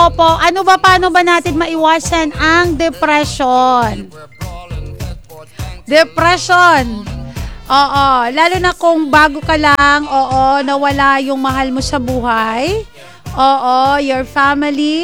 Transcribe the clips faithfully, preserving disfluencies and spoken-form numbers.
Opo, ano ba, paano ba natin maiwasan ang depression? Depression. Oo, lalo na kung bago ka lang, oo, nawala yung mahal mo sa buhay. Oo, your family.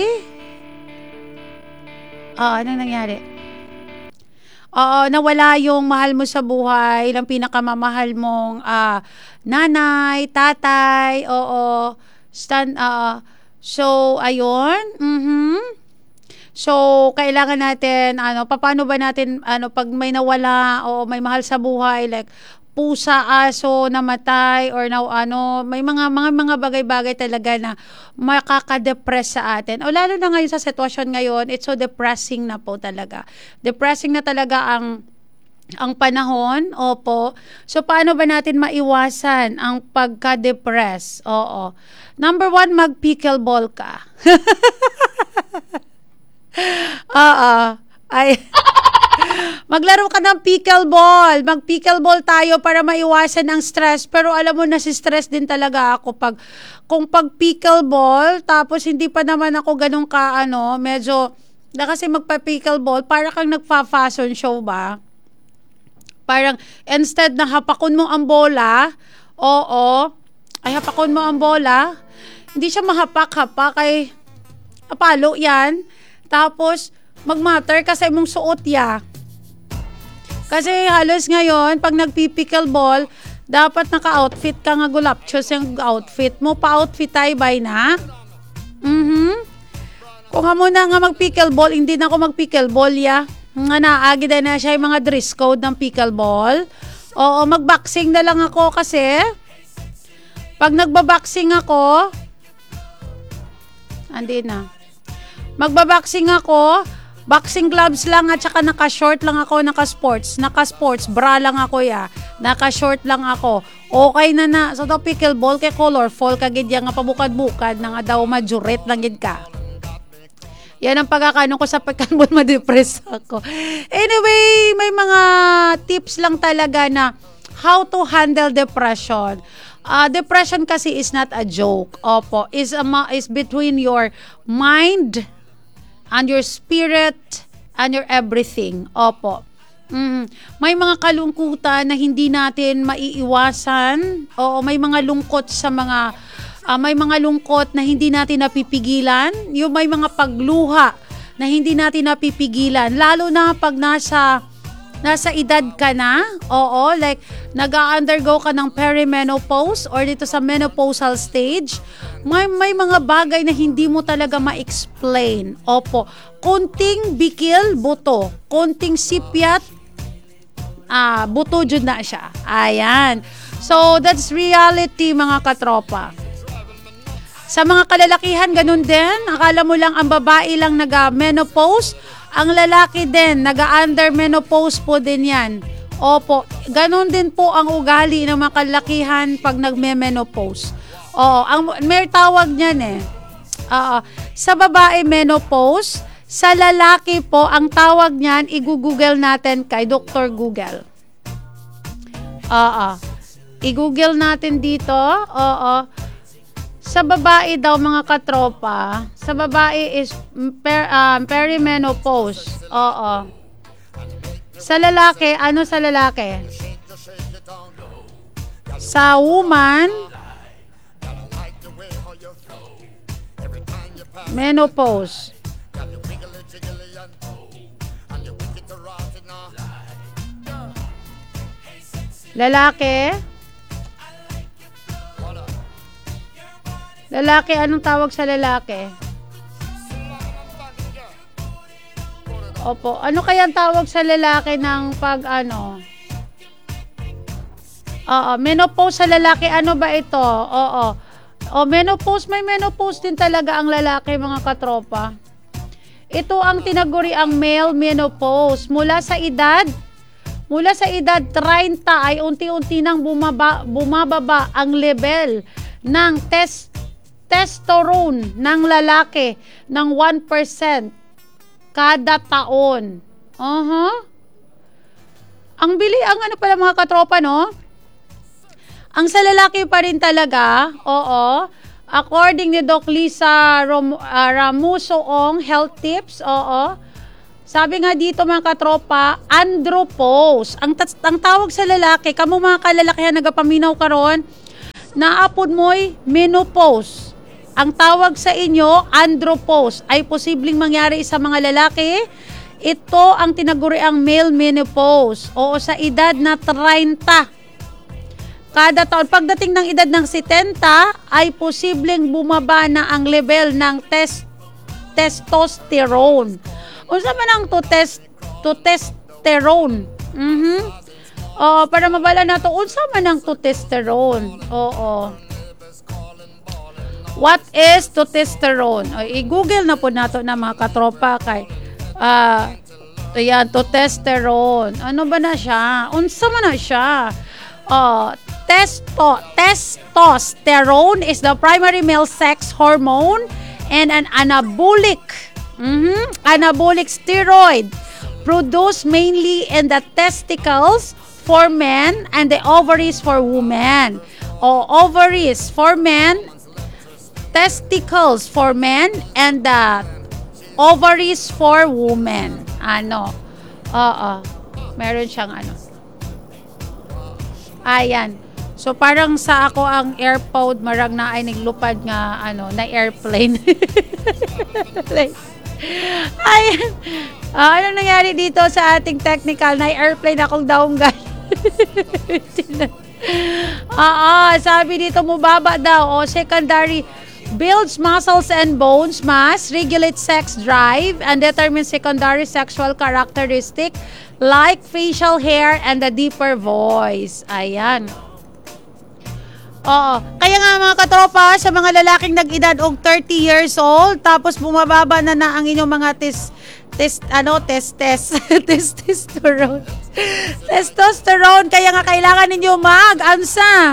Oo, anong nangyari? Oo, nawala yung mahal mo sa buhay, ng pinakamamahal mong ah, nanay, tatay, oo, stand, uh, so, ayun, mhm. So, kailangan natin, ano, paano ba natin, ano, pag may nawala o may mahal sa buhay, like, pusa, aso, namatay, or na, ano, may mga, mga, mga bagay-bagay talaga na makaka-depress sa atin. O lalo na ngayon sa sitwasyon ngayon, it's so depressing na po talaga. Depressing na talaga ang ang panahon, opo. So, paano ba natin maiwasan ang pagka-depress? Oo. Number one, mag-pickleball ka. Oo. Ay, maglaro ka ng pickleball. Mag-pickleball tayo para maiwasan ang stress. Pero alam mo, nasi-stress din talaga ako pag, kung pag pickleball, tapos hindi pa naman ako ganun ka, ano, medyo, na kasi magpa-pickleball, para kang nagfa-fashion show ba? Parang, instead na hapakon mo ang bola, oo, ay hapakon mo ang bola, hindi siya mahapak-hapak, ay, apalo yan. Tapos, mag-matter kasi mong suot ya. Kasi halos ngayon, pag nagpipickleball, dapat naka-outfit ka nga gulapchos yung outfit mo. Pa-outfit tayo by na. Mhm. Kung nga muna nga mag-pickleball, hindi na ako mag-pickleball ya. Nga naagi na na siya yung mga dress code ng pickleball. Oo, mag-boxing na lang ako kasi pag nagba-boxing ako, andi na. Magba-boxing ako, boxing gloves lang at saka naka-short lang ako, naka-sports, naka-sports, bra lang ako ya, naka-short lang ako. Okay na na. So, to pickleball kay colorful, kagid yan nga pabukad-bukad, na nga daw majuret lang gid ka. Yan ang pagkakano ko sa pagkakabot, ma-depress ako. Anyway, may mga tips lang talaga na how to handle depression. Uh, depression kasi is not a joke. Opo, is, a, is between your mind and your spirit and your everything. Opo. Mm, may mga kalungkutan na hindi natin maiiwasan. Oo, may mga lungkot sa mga uh, may mga lungkot na hindi natin napipigilan. Yung may mga pagluha na hindi natin napipigilan, lalo na pag nasa nasa edad ka na. Oo, like nag-undergo ka ng perimenopause or dito sa menopausal stage. May, may mga bagay na hindi mo talaga ma-explain. Opo. Konting bikil, buto. Konting sipyat, ah, buto jud na siya. Ayan. So, that's reality, mga katropa. Sa mga kalalakihan, ganun din. Akala mo lang ang babae lang nag-menopause. Ang lalaki din, nag-under menopause po din yan. Opo. Ganun din po ang ugali ng mga kalalakihan pag nagme-menopause. Oo, ang may tawag niyan eh. Oo. Sa babae, menopause. Sa lalaki po, ang tawag niyan, i-google natin kay Doctor Google. Oo. I-google natin dito. Oo. Sa babae daw, mga katropa, sa babae is per, um, perimenopause. Oo. Sa lalaki, ano sa lalaki? Sa woman, menopause. Lalaki. Lalaki, anong tawag sa lalaki? Opo. Ano kaya ang tawag sa lalaki ng pag ano? Oo, menopause sa lalaki, ano ba ito? Oo. O, menopause, may menopause din talaga ang lalaki, mga katropa. Ito ang tinaguri ang male menopause. Mula sa edad, mula sa edad thirty ay unti-unti nang bumaba, bumababa ang level ng test, testosterone ng lalaki ng one percent kada taon. Uh-huh. Ang bili, ang ano pala, mga katropa, no? Ang sa lalaki pa rin talaga, oo, According ni Doc Lisa Rom, uh, Ramusoong, health tips, oo. Sabi nga dito mga katropa, andropause. Ang, ang tawag sa lalaki, kamo mga kalalakihan nagapaminaw karon, naapod mo'y menopause. Ang tawag sa inyo, andropause, ay posibleng mangyari sa mga lalaki. Ito ang tinaguriang male menopause. Oo, sa edad na thirty. Kada taon, pagdating ng edad ng seventy, ay posibleng bumaba na ang level ng tes- testosterone. Unsa man ang to test to testosterone? Mhm. Oh, para mabala na to, unsa man ang testosterone? Oo. What is testosterone? O, i-google na po nato na mga katropa kay ah uh, ayan, testosterone. Ano ba na siya? Unsa man na siya? Uh, testo, testosterone is the primary male sex hormone and an anabolic mm-hmm, anabolic steroid produced mainly in the testicles for men and the ovaries for women. O ovaries for men, testicles for men, and the ovaries for women. Ano? Oo. Meron siyang ano. Ayan. So parang sa ako ang AirPod marag na ay naglupad nga ano na airplane. Like, ayan. Uh, ano nangyari dito sa ating technical na airplane akong daunggan. Oo, sabi dito mubaba daw o secondary builds muscles and bones mass, regulates sex drive, and determines secondary sexual characteristic like facial hair and the deeper voice. Ayan. Oo. Kaya nga mga katropa, sa mga lalaking nag-edad og thirty years old, tapos bumababa na na ang inyong mga tes, tes, ano, testes, testosterone. Testosterone, kaya nga kailangan ninyo mag-ansa.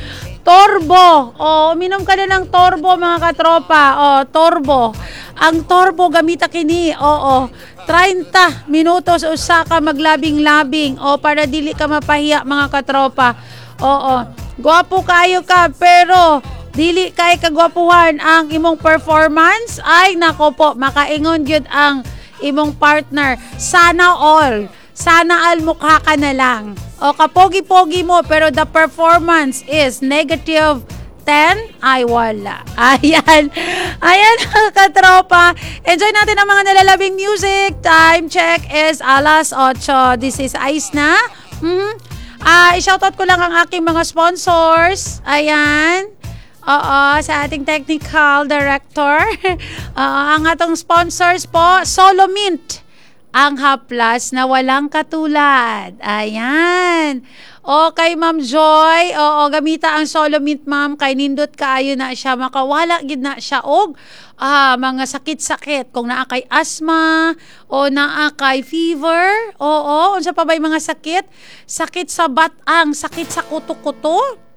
Torbo. O, uminom ka na ng torbo mga katropa. O, torbo. Ang torbo gamita kini. Oo. thirty minutos usa ka maglabing-labing. O, para dili ka mapahiya mga katropa. Oo. Gwapo kayo ka, pero dili kay kagwapuhan ang imong performance. Ay, nako po, makaingon yun ang imong partner. Sana all. Sana all mukha ka na lang. O kapogi-pogi mo pero the performance is negative ten, ay wala. Ayan. Ayan mga katropa. Enjoy natin ang mga nalalabing music. Time check is alas otso. This is Ice na. Mm-hmm. Uh, i-shoutout ko lang ang aking mga sponsors. Ayan. Oo, sa ating technical director. uh, ang atong sponsors po, Solo Mint. Ang haplas na walang katulad. Ayan. O kay Ma'am Joy, oo, gamita ang Solo Mint, ma'am. Kay nindot kaayo na siya. Makawala gid na siya og ah, mga sakit-sakit. Kung naa kay asthma o naa kay fever. Oo, unsa pa ba'y mga sakit? Sakit sa batang, sakit sa kuto-kuto.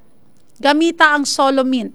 Gamita ang Solo Mint.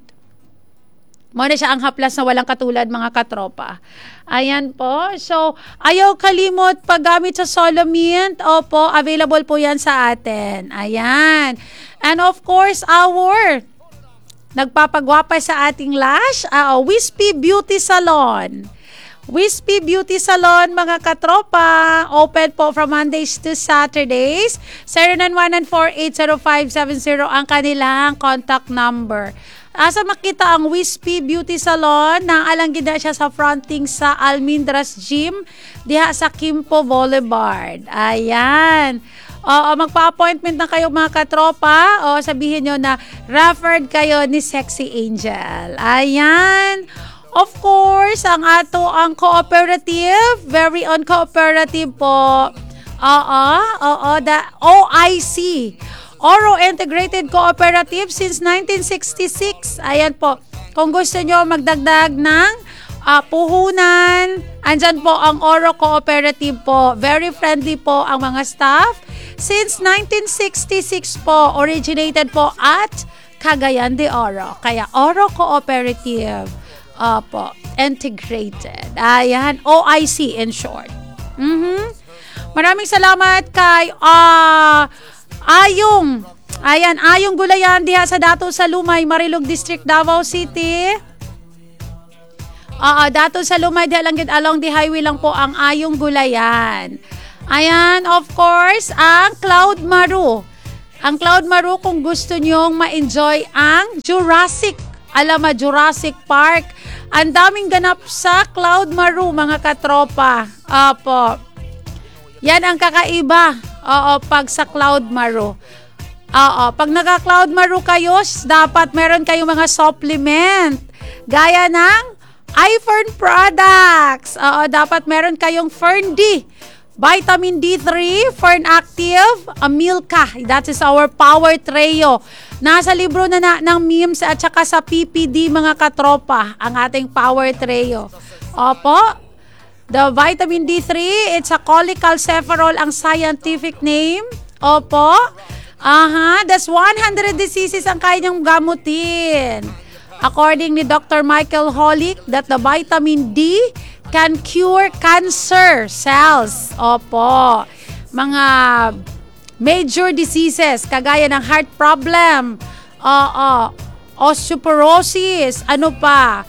Muna siya ang haplas na walang katulad mga katropa. Ayan po. So, ayaw kalimot paggamit sa Solo Mint. Opo, available po yan sa atin. Ayan. And of course, our nagpapagwapa sa ating lash, uh, Wispy Beauty Salon. Wispy Beauty Salon, mga katropa. Open po from Mondays to Saturdays. zero nine one nine four eight zero five seven zero ang kanilang contact number. Asa makita ang Wispy Beauty Salon, naalang gina siya sa fronting sa Almindras Gym, diha sa Kimpo Boulevard. Ayan. Oo, magpa-appointment na kayo mga katropa. O sabihin nyo na referred kayo ni Sexy Angel. Ayan. Of course, ang ato ang cooperative, very on cooperative po. Oo, oo, the O I C. Oro Integrated Cooperative since nineteen sixty-six. Ayan po. Kung gusto nyo magdagdag ng uh, puhunan, andyan po ang Oro Cooperative po. Very friendly po ang mga staff. Since nineteen sixty-six po, originated po at Cagayan de Oro. Kaya Oro Cooperative uh, po, integrated. Ayan, O I C in short. Mm-hmm. Maraming salamat kay uh, Ayong. Ayan, Ayong Gulayan diha sa Dato sa Lumay, Marilog District, Davao City. Oo, dato sa Lumay lang gid along the highway lang po ang Ayong Gulayan. Ayan, of course, ang Cloud Maru. Ang Cloud Maru kung gusto nyong ma-enjoy ang Jurassic, alam mo, Jurassic Park. Ang daming ganap sa Cloud Maru, mga katropa. Opo. Yan ang kakaiba. Oo, pag sa Cloud Maru. Oo, pag naka-Cloud Maru kayo, dapat meron kayong mga supplement. Gaya ng iFern products. Oo, dapat meron kayong Fern D, Vitamin D three, Fern Active, Amilca. That is our Power Trio. Nasa libro na, na ng M I M S at saka sa P P D, mga katropa, ang ating Power Trio. Opo, the Vitamin D three, it's a cholecalciferol ang scientific name. Opo. Aha, that's one hundred diseases ang kaya niyang gamutin. According ni Doctor Michael Holick, that the vitamin D can cure cancer cells. Opo. Mga major diseases, kagaya ng heart problem, uh, uh, osteoporosis, ano pa,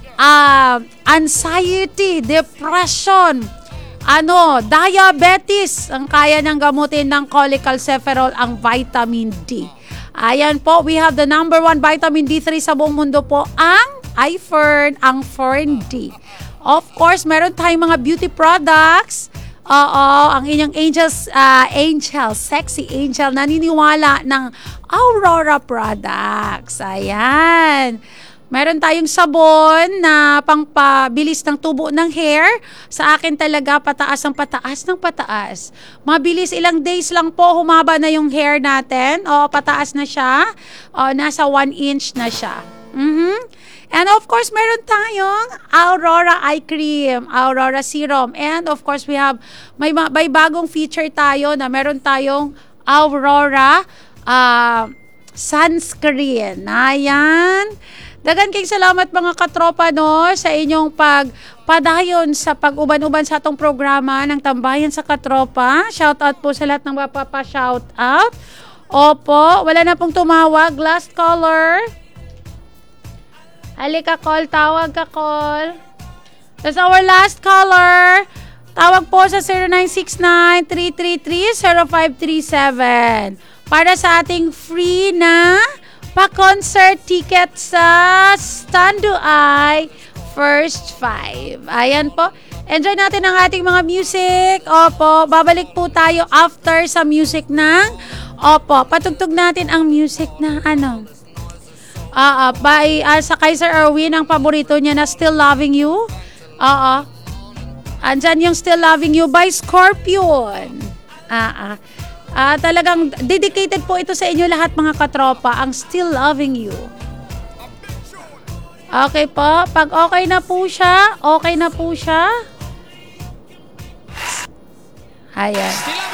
uh, anxiety, depression, ano, diabetes, ang kaya niyang gamutin ng cholecalciferol, ang vitamin D. Ayan po, we have the number one vitamin D three sa buong mundo po, ang iFern, ang Fern D. Of course, meron tayong mga beauty products. Oo, ang inyong angels, uh, angel, sexy angel, naniniwala ng Aurora products. Ayan. Meron tayong sabon na pangpabilis ng tubo ng hair. Sa akin talaga, pataas ng pataas ng pataas. Mabilis, ilang days lang po, humaba na yung hair natin. O, pataas na siya. O, nasa one inch na siya. Mm-hmm. And of course, meron tayong Aurora Eye Cream, Aurora Serum. And of course, we have, may, may bagong feature tayo na meron tayong Aurora uh, Sunscreen. Ayan. Dagan kayong salamat, mga katropa, no, sa inyong pagpadayon sa pag-uban-uban sa atong programa ng Tambayan sa Katropa. Shout out po sa lahat ng mapapa-shout out. Opo, wala na pong tumawag. Last caller. Halika, call. Tawag ka, call. That's our last caller. Tawag po sa zero nine six nine, three three three, zero five three seven para sa ating free na pa-concert ticket sa Stando Eye First Five. Ayan po. Enjoy natin ang ating mga music. Opo, babalik po tayo after sa music ng, opo, patugtog natin ang music na ano, ah, uh, by, uh, sa Kaiser Erwin, ang paborito niya na Still Loving You. Oo. Andyan yung Still Loving You by Scorpion. Ah, ah. Ah, talagang dedicated po ito sa inyo lahat, mga katropa, ang Still Loving You. Okay po, pag okay na po siya, okay na po siya. Ayan.